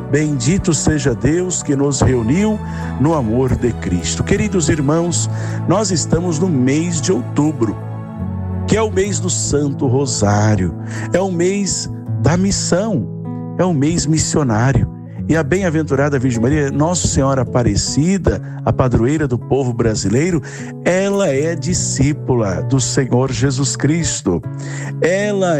Bendito seja Deus que nos reuniu no amor de Cristo. Queridos irmãos, nós estamos no mês de outubro, que é o mês do Santo Rosário, é o mês da missão, é o mês missionário. E a bem-aventurada Virgem Maria, Nossa Senhora Aparecida, a padroeira do povo brasileiro, ela é discípula do Senhor Jesus Cristo. Ela